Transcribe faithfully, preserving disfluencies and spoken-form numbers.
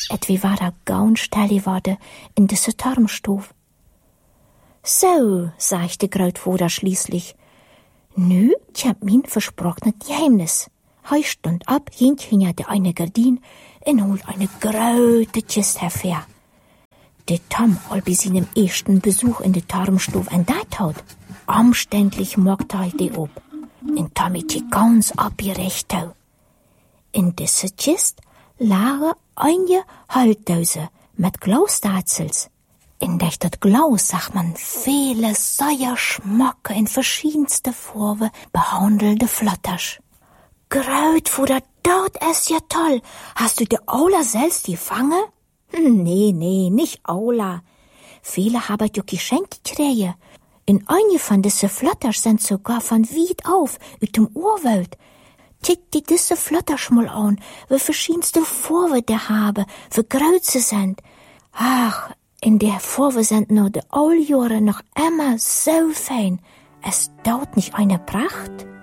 et wie war da gaun stelle worden in de Tarmstuf. So, sagte Grootvater schließlich, nu, ich hab min versprochenes Geheimnis. Hei stund ab, ging hinter de eine Gardin und holt eine große Kiste hervor. De Tom, all bei seinem ersten Besuch in de Tarmstuf entdeckt hat, umständlich mogt er die ob. Und Tommy die ganz abgerecht hat. In dieser Kiste lagen eine Haltdose mit Glausdatzels. In der dat Glas sah man viele sehr Schmacke in verschiedenste Farben behandelte Flatters. Grootvater, dat ist ja toll. Hast du die Aula selbst gefangen? Nee, nee, nicht Aula. Viele haben ja geschenkt gekriegt. In eine von diese Flatters sind sogar von weit auf, ut dem Urwald. Tick die diese Flatters mal an, wie verschiedenste Farben die haben, wie groß sie sind. Ach, in der Farbe sind noch die Alljahre noch immer so fein. Es dauert nicht eine Pracht.